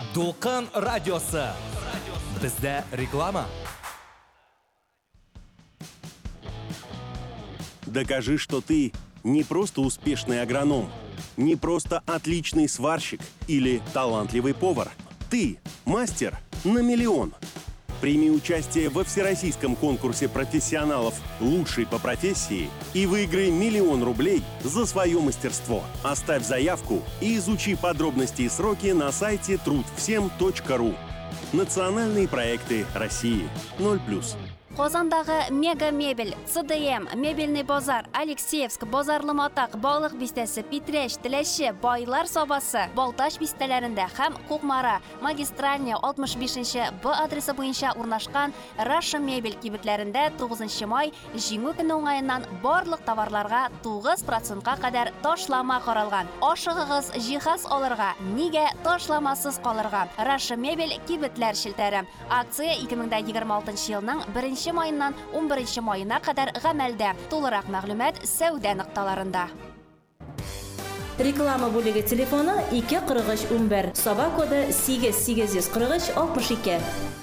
Толқын радиосы. Бізде реклама. Докажи, что ты не просто успешный агроном, не просто отличный сварщик или талантливый повар. Ты мастер на миллион. Прими участие во всероссийском конкурсе профессионалов «Лучший по профессии» и выиграй 1 000 000 рублей за свое мастерство. Оставь заявку и изучи подробности и сроки на сайте трудвсем.ру. Национальные проекты России 0+. Qozondagi Mega Mebel, CDM, Mebelniy bozor, Alexeyevsk, Bozorli-Motoq, Bog'liq bistasi, Pitresh, Tilashi, Boylar sobasi, Boltash bistalarida ham Qo'qmara, Magistralniy 65-B adresi bo'yicha o'rnashgan Russia Mebel kibitlarida 9-may Jingu kuni o'ng'ayidan barliq tovarlarga 9% ga qadar toshlama qaralgan. Oshig'ig'iz jihaz olirga, nega toshlamasiz qolirga? Russia Mebel kibitlar shiltari. Aksiya 2026-yilning 1-mayından 11-mayına kadar g'amalda. To'liq ma'lumot savdo nuqtalarida. Reklama bo'ligi telefoni 24311, Soba kodi 8843 62.